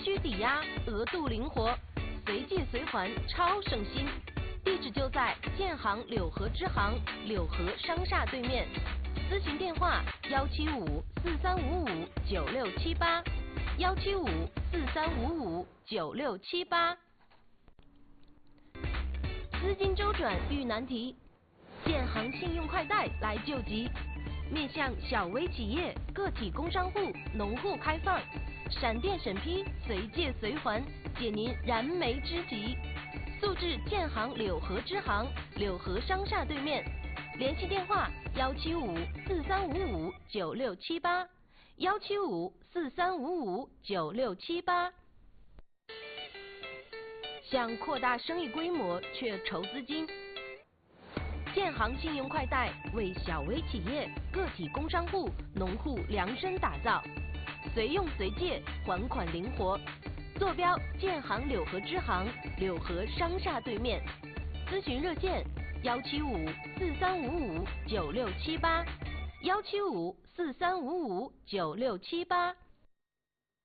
需抵押，额度灵活，随借随还，超省心。地址就在建行柳河支行柳河商厦对面，咨询电话175-4355-9678，175-4355-9678。资金周转遇难题，建行信用快贷来救急。面向小微企业、个体工商户、农户开放，闪电审批，随借随还，解您燃眉之急。速至建行柳河支行柳河商厦对面，联系电话175-4355-9678，175-4355-9678。想扩大生意规模却筹资金，建行信用快贷为小微企业、个体工商户、农户量身打造，随用随借，还款灵活。坐标建行柳河支行柳河商厦对面，咨询热线175-4355-9678，175-4355-9678。